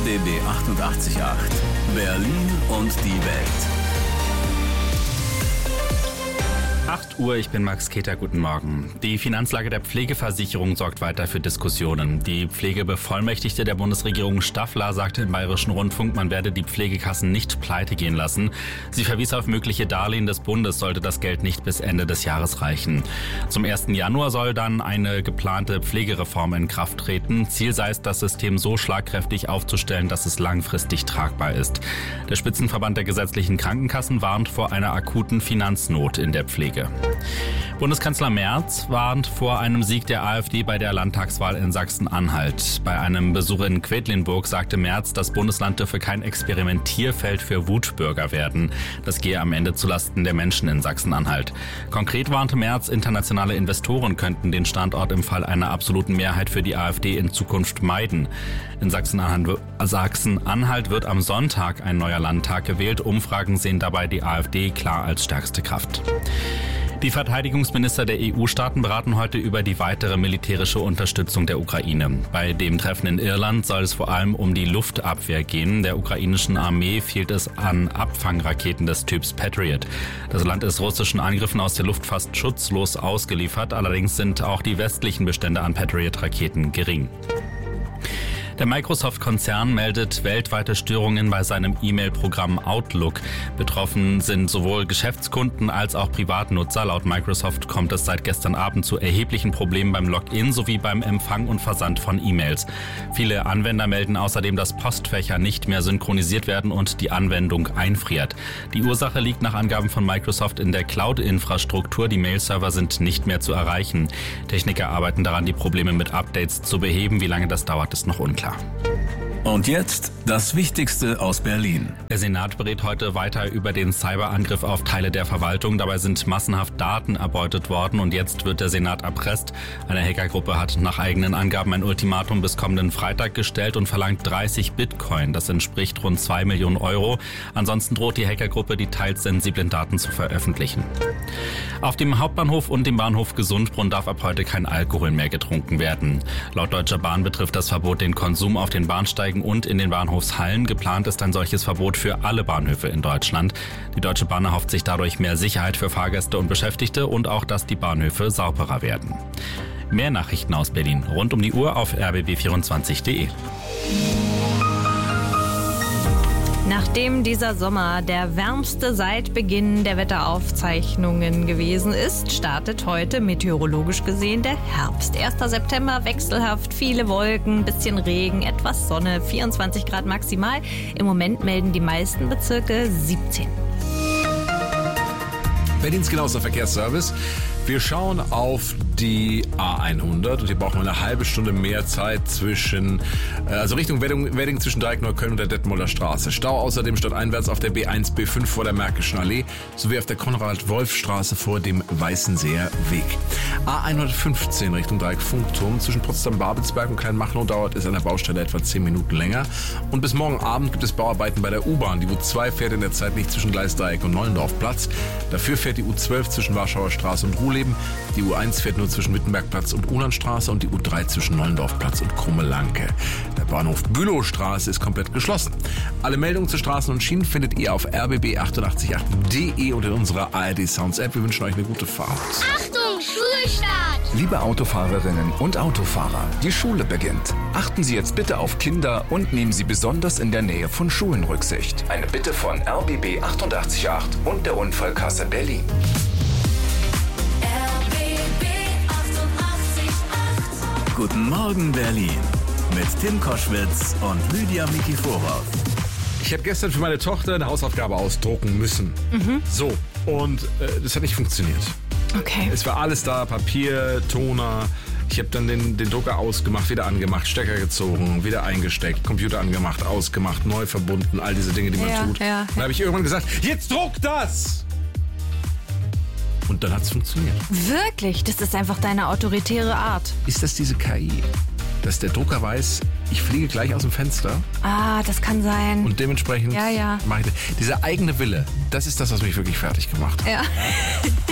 RBB 888, Berlin und die Welt. 8 Uhr, ich bin Max Keter, guten Morgen. Die Finanzlage der Pflegeversicherung sorgt weiter für Diskussionen. Die Pflegebevollmächtigte der Bundesregierung Staffler sagte im Bayerischen Rundfunk, man werde die Pflegekassen nicht pleite gehen lassen. Sie verwies auf mögliche Darlehen des Bundes, sollte das Geld nicht bis Ende des Jahres reichen. Zum 1. Januar soll dann eine geplante Pflegereform in Kraft treten. Ziel sei es, das System so schlagkräftig aufzustellen, dass es langfristig tragbar ist. Der Spitzenverband der gesetzlichen Krankenkassen warnt vor einer akuten Finanznot in der Pflege. Bundeskanzler Merz warnt vor einem Sieg der AfD bei der Landtagswahl in Sachsen-Anhalt. Bei einem Besuch in Quedlinburg sagte Merz, das Bundesland dürfe kein Experimentierfeld für Wutbürger werden. Das gehe am Ende zulasten der Menschen in Sachsen-Anhalt. Konkret warnte Merz, internationale Investoren könnten den Standort im Fall einer absoluten Mehrheit für die AfD in Zukunft meiden. In Sachsen-Anhalt wird am Sonntag ein neuer Landtag gewählt. Umfragen sehen dabei die AfD klar als stärkste Kraft. Die Verteidigungsminister der EU-Staaten beraten heute über die weitere militärische Unterstützung der Ukraine. Bei dem Treffen in Irland soll es vor allem um die Luftabwehr gehen. Der ukrainischen Armee fehlt es an Abfangraketen des Typs Patriot. Das Land ist russischen Angriffen aus der Luft fast schutzlos ausgeliefert. Allerdings sind auch die westlichen Bestände an Patriot-Raketen gering. Der Microsoft-Konzern meldet weltweite Störungen bei seinem E-Mail-Programm Outlook. Betroffen sind sowohl Geschäftskunden als auch Privatnutzer. Laut Microsoft kommt es seit gestern Abend zu erheblichen Problemen beim Login sowie beim Empfang und Versand von E-Mails. Viele Anwender melden außerdem, dass Postfächer nicht mehr synchronisiert werden und die Anwendung einfriert. Die Ursache liegt nach Angaben von Microsoft in der Cloud-Infrastruktur. Die Mail-Server sind nicht mehr zu erreichen. Techniker arbeiten daran, die Probleme mit Updates zu beheben. Wie lange das dauert, ist noch unklar. Und jetzt das Wichtigste aus Berlin. Der Senat berät heute weiter über den Cyberangriff auf Teile der Verwaltung. Dabei sind massenhaft Daten erbeutet worden und jetzt wird der Senat erpresst. Eine Hackergruppe hat nach eigenen Angaben ein Ultimatum bis kommenden Freitag gestellt und verlangt 30 Bitcoin. Das entspricht rund 2 Millionen Euro. Ansonsten droht die Hackergruppe, die teils sensiblen Daten zu veröffentlichen. Auf dem Hauptbahnhof und dem Bahnhof Gesundbrunn darf ab heute kein Alkohol mehr getrunken werden. Laut Deutscher Bahn betrifft das Verbot den Konsum auf den Bahnsteigen und in den Bahnhofshallen. Geplant ist ein solches Verbot für alle Bahnhöfe in Deutschland. Die Deutsche Bahn erhofft sich dadurch mehr Sicherheit für Fahrgäste und Beschäftigte und auch, dass die Bahnhöfe sauberer werden. Mehr Nachrichten aus Berlin rund um die Uhr auf rbb24.de. Nachdem dieser Sommer der wärmste seit Beginn der Wetteraufzeichnungen gewesen ist, startet heute meteorologisch gesehen der Herbst. 1. September wechselhaft, viele Wolken, bisschen Regen, etwas Sonne, 24 Grad maximal. Im Moment melden die meisten Bezirke 17. Berlins genauester Verkehrsservice. Wir schauen auf die A100 und hier brauchen wir eine halbe Stunde mehr Zeit zwischen, Richtung Wedding zwischen Dreieck-Neukölln und der Detmolder Straße. Stau außerdem stadteinwärts auf der B1, B5 vor der Märkischen Allee sowie auf der Konrad-Wolf-Straße vor dem Weißenseer Weg. A115 Richtung Dreieck-Funkturm zwischen Potsdam-Babelsberg und Kleinmachnow dauert es an der Baustelle etwa 10 Minuten länger. Und bis morgen Abend gibt es Bauarbeiten bei der U-Bahn. Die U2 fährt in der Zeit nicht zwischen Gleisdreieck und Nollendorfplatz. Dafür fährt die U12 zwischen Warschauer Straße und Ruhleben. Die U1 fährt nur zwischen Wittenbergplatz und Ulandstraße und die U3 zwischen Nollendorfplatz und Krumme-Lanke. Der Bahnhof Bülowstraße ist komplett geschlossen. Alle Meldungen zu Straßen und Schienen findet ihr auf rbb888.de und in unserer ARD Sounds App. Wir wünschen euch eine gute Fahrt. Achtung, Schulstart! Liebe Autofahrerinnen und Autofahrer, die Schule beginnt. Achten Sie jetzt bitte auf Kinder und nehmen Sie besonders in der Nähe von Schulen Rücksicht. Eine Bitte von RBB 888 und der Unfallkasse Berlin. Guten Morgen Berlin mit Tim Koschwitz und Lydia Mikiforov. Ich habe gestern für meine Tochter eine Hausaufgabe ausdrucken müssen. So, und das hat nicht funktioniert. Okay. Es war alles da, Papier, Toner. Ich habe dann den Drucker ausgemacht, wieder angemacht, Stecker gezogen, wieder eingesteckt, Computer angemacht, ausgemacht, neu verbunden, all diese Dinge, die man tut. Ja. Dann habe ich irgendwann gesagt, jetzt druck das! Und dann hat es funktioniert. Wirklich? Das ist einfach deine autoritäre Art. Ist das diese KI? Dass der Drucker weiß, ich fliege gleich aus dem Fenster Ah, das kann sein. und dementsprechend Ja. mache ich das. Dieser eigene Wille, das ist das, was mich wirklich fertig gemacht hat. Ja.